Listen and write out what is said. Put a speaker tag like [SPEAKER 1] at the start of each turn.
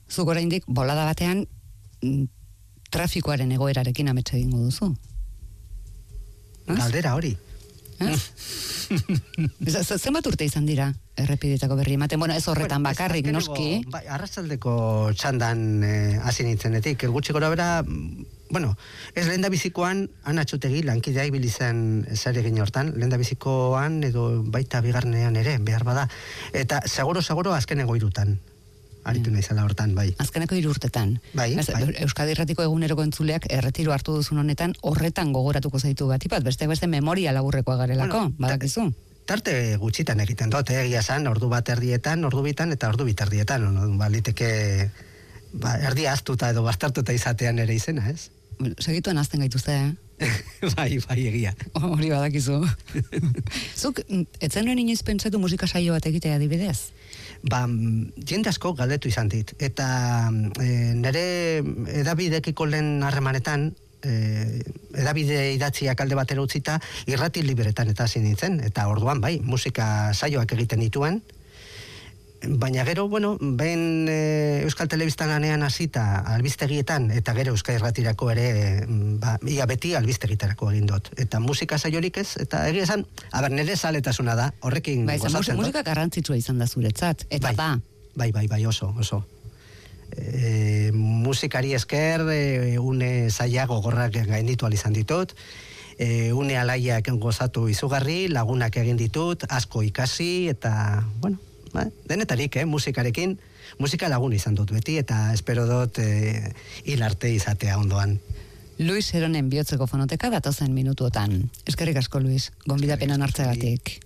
[SPEAKER 1] Zuk oraindik bolada batean trafikoaren egoerarekin ametsa egingo duzu.
[SPEAKER 2] Galdera hori.
[SPEAKER 1] Zenbat urte izan dira errepidetako berri ematen? Bueno, ez horretan bakarrik, noski.
[SPEAKER 2] Arratsaldeko txandan hasi nintzenetik, gutxi gora bera, bueno, ez lehendabizikoan Anatxotegi lankidea ibili zen zaregin hortan, lehendabizikoan edo baita bigarnean ere, behar bada. Eta seguro azkeneko hirutan. Aritu naizela hortan, bai.
[SPEAKER 1] Azkeneko 3 urtetan.
[SPEAKER 2] Bai.
[SPEAKER 1] Euskadi Irratiko eguneroko entzuleak erretiro hartu duzun honetan horretan gogoratuko zaitu batipat, beste memoria laburrekoa garelako, badakizu.
[SPEAKER 2] Tarte gutxitan egiten dut, egia esan, ordu bat erdietan, ordu bitan eta ordu bit erdietan, baliteke erdi ahaztuta edo bastartuta izatean ere izena, ez?
[SPEAKER 1] Segituen azten gaituzte,
[SPEAKER 2] Bai, egia.
[SPEAKER 1] Hori badakizu. Zuk, etzen nuen inoiz pentsatu musika saio bat egitea adibidez?
[SPEAKER 2] Jende asko galdetu izan dit, eta nire edabidekiko lehen harremanetan, edabide idatziak alde batera utzita, irrati liberetan eta hasi nintzen, eta orduan bai, musika saioak egiten dituen, baina gero, bueno, behin Euskal Telebistan lanean hasita albistegietan, eta gero Euskal Irratirako ere, ia beti albistegitarako egin dut. Eta musika saiorik ez, eta egia esan, nire zaletasuna da, horrekin gozatzen dut.
[SPEAKER 1] Musika garrantzitsua izan da zuretzat, eta
[SPEAKER 2] Bai, oso. Musikari esker, une zaila gogorrak gainditu izan ditut, une alaiak gozatu izugarri, lagunak egin ditut, asko ikasi, eta, bueno, denetarik, musikarekin, musika lagun izan dut beti, eta espero dut hilarte izatea ondoan.
[SPEAKER 1] Luis Eronen bihotzeko fonoteka datozen minutuotan. Eskerrik asko, Luis, gonbidapenan hartzeagatik.